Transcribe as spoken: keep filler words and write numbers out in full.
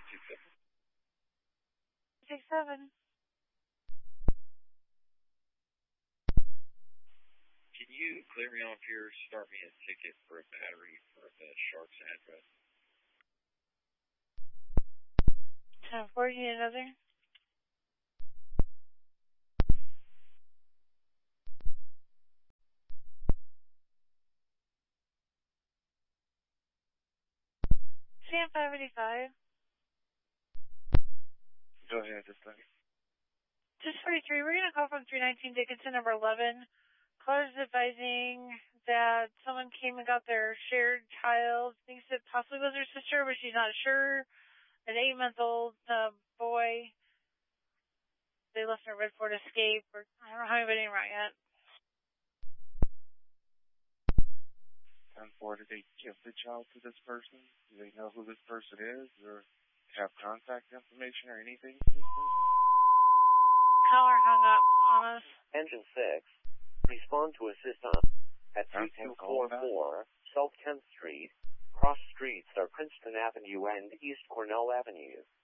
eight six seven. Six seven. Can you clear me off here, start me a ticket for a battery for the Sharks address? ten four, you need another? Sam five eighty-five. Go ahead, just a second. Just forty-three. We're going to call from three nineteen Dickinson, number eleven. Caller's advising that someone came and got their shared child. Thinks it possibly was her sister, but she's not sure. An eight-month-old uh, boy. They left in a Red Ford Escape. Or, I don't know how anybody right yet. ten four, did they give the child to this person? Do they know who this person is, or have contact information or anything for this person? Caller hung up on us. Engine six, respond to assist on at three two four four South tenth Street. Cross streets are Princeton Avenue and East Cornell Avenue.